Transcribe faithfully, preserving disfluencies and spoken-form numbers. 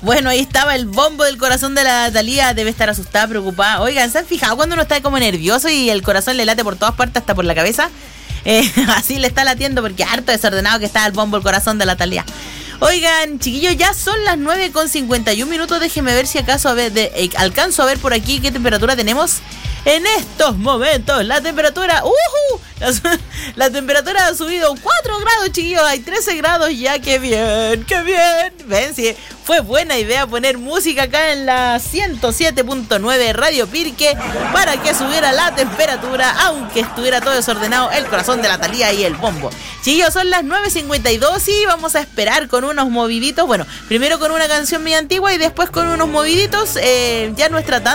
Bueno, ahí estaba el bombo del corazón de la Thalía. Debe estar asustada, preocupada. Oigan, ¿se han fijado cuando uno está como nervioso y el corazón le late por todas partes, hasta por la cabeza? Eh, así le está latiendo porque harto desordenado que está el bombo del corazón de la Thalía. Oigan, chiquillos, ya son las nueve con cincuenta y un minutos. Déjenme ver si acaso a ver, de, eh, alcanzo a ver por aquí qué temperatura tenemos en estos momentos. La temperatura, uh, la, la temperatura ha subido cuatro grados, chiquillos. Hay trece grados ya. ¡Qué bien! ¡Qué bien! Ven, si fue buena idea poner música acá en la ciento siete punto nueve Radio Pirque para que subiera la temperatura, aunque estuviera todo desordenado el corazón de la Thalía y el bombo. Chiquillos, son las nueve cincuenta y dos y vamos a esperar con unos moviditos. Bueno, primero con una canción muy antigua y después con unos moviditos. Eh, ya nuestra tanda